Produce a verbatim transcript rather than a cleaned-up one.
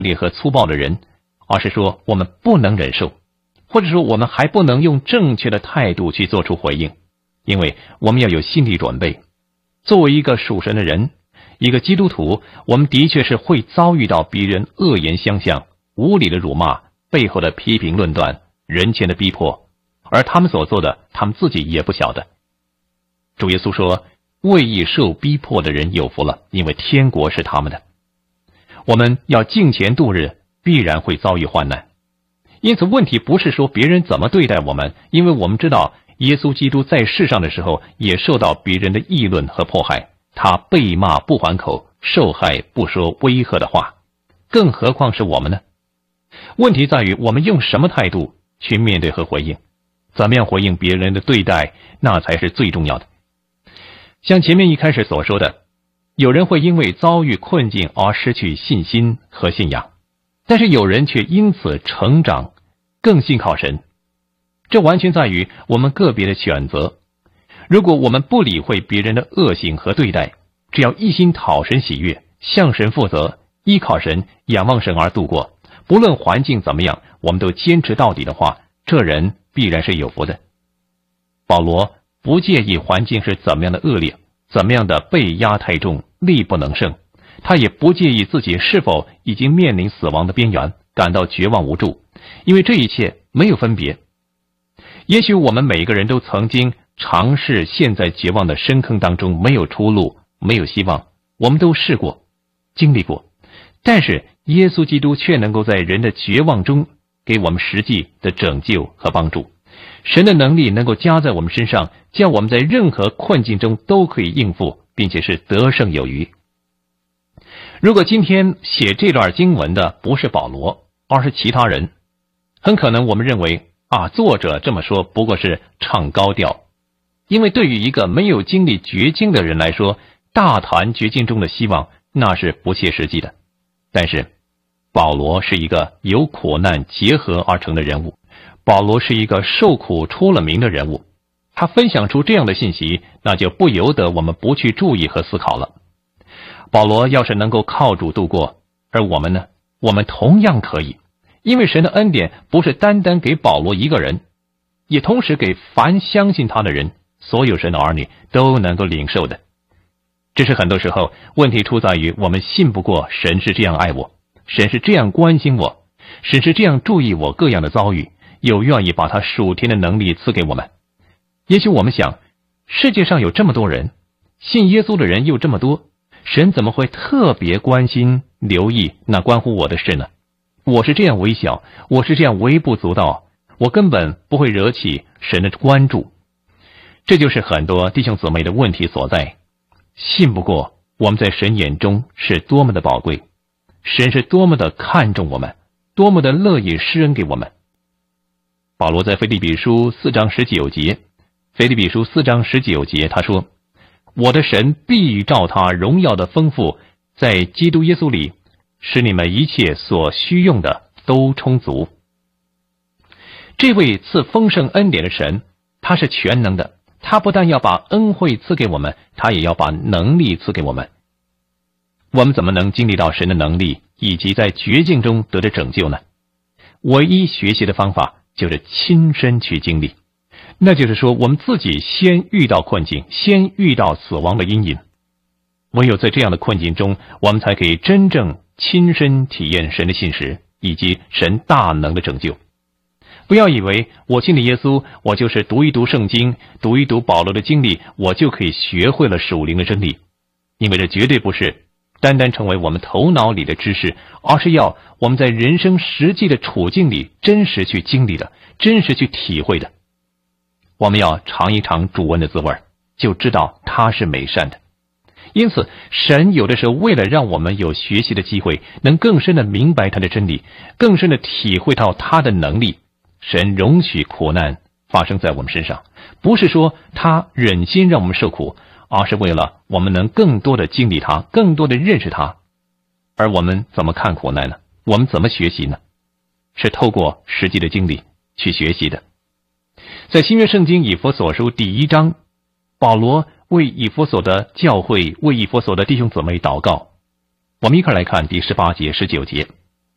烈和粗暴的人，而是说我们不能忍受，或者说我们还不能用正确的态度去做出回应，因为我们要有心理准备。作为一个属神的人，一个基督徒，我们的确是会遭遇到别人恶言相向、无理的辱骂、背后的批评论断、人前的逼迫，而他们所做的，他们自己也不晓得。主耶稣说，为义受逼迫的人有福了，因为天国是他们的。我们要敬虔度日，必然会遭遇患难。因此问题不是说别人怎么对待我们，因为我们知道耶稣基督在世上的时候也受到别人的议论和迫害，他被骂不还口，受害不说威吓的话，更何况是我们呢？问题在于我们用什么态度去面对和回应，怎么样回应别人的对待，那才是最重要的。像前面一开始所说的，有人会因为遭遇困境而失去信心和信仰，但是有人却因此成长，更信靠神。这完全在于我们个别的选择。如果我们不理会别人的恶行和对待，只要一心讨神喜悦，向神负责，依靠神，仰望神而度过，不论环境怎么样，我们都坚持到底的话，这人必然是有福的。保罗不介意环境是怎么样的恶劣，怎么样的被压太重，力不能胜，他也不介意自己是否已经面临死亡的边缘，感到绝望无助，因为这一切没有分别。也许我们每个人都曾经尝试陷在绝望的深坑当中，没有出路，没有希望，我们都试过，经历过，但是耶稣基督却能够在人的绝望中给我们实际的拯救和帮助。神的能力能够加在我们身上，叫我们在任何困境中都可以应付，并且是得胜有余。如果今天写这段经文的不是保罗，而是其他人，很可能我们认为啊，作者这么说不过是唱高调。因为对于一个没有经历绝境的人来说，大谈绝境中的希望，那是不切实际的。但是保罗是一个由苦难结合而成的人物，保罗是一个受苦出了名的人物，他分享出这样的信息，那就不由得我们不去注意和思考了。保罗要是能够靠主度过，而我们呢，我们同样可以，因为神的恩典不是单单给保罗一个人，也同时给凡相信他的人，所有神的儿女都能够领受的。只是很多时候问题出在于我们信不过神是这样爱我，神是这样关心我，神是这样注意我各样的遭遇，又愿意把他属天的能力赐给我们。也许我们想，世界上有这么多人，信耶稣的人又这么多，神怎么会特别关心留意那关乎我的事呢？我是这样微小，我是这样微不足道，我根本不会惹起神的关注。这就是很多弟兄姊妹的问题所在。信不过我们在神眼中是多么的宝贵，神是多么的看重我们，多么的乐意施恩给我们。保罗在腓立比书四章十九节，腓立比书四章十九节他说，我的神必照他荣耀的丰富，在基督耶稣里，使你们一切所需用的都充足。这位赐丰盛恩典的神，他是全能的，他不但要把恩惠赐给我们，他也要把能力赐给我们。我们怎么能经历到神的能力，以及在绝境中得着拯救呢？唯一学习的方法就是亲身去经历，那就是说我们自己先遇到困境，先遇到死亡的阴影，唯有在这样的困境中，我们才可以真正亲身体验神的信实，以及神大能的拯救。不要以为我信了耶稣，我就是读一读圣经，读一读保罗的经历，我就可以学会了属灵的真理，因为这绝对不是单单成为我们头脑里的知识，而是要我们在人生实际的处境里真实去经历的，真实去体会的。我们要尝一尝主恩的滋味，就知道他是美善的。因此神有的时候为了让我们有学习的机会，能更深的明白他的真理，更深的体会到他的能力，神容许苦难发生在我们身上，不是说他忍心让我们受苦，而是为了我们能更多的经历他，更多的认识他。而我们怎么看苦难呢？我们怎么学习呢？是透过实际的经历去学习的。在新约圣经以弗所书第一章，保罗为以弗所的教会，为以弗所的弟兄姊妹祷告。我们一块来看第十八节、十九节。